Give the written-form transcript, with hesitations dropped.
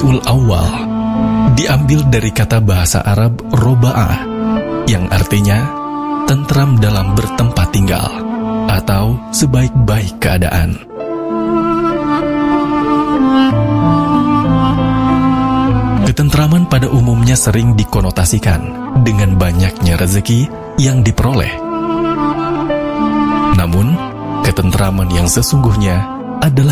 Rabiul Awal diambil dari kata bahasa Arab roba'ah, yang artinya tentram dalam bertempat tinggal atau sebaik-baik keadaan. Ketentraman pada umumnya sering dikonotasikan dengan banyaknya rezeki yang diperoleh. Namun, ketentraman yang sesungguhnya adalah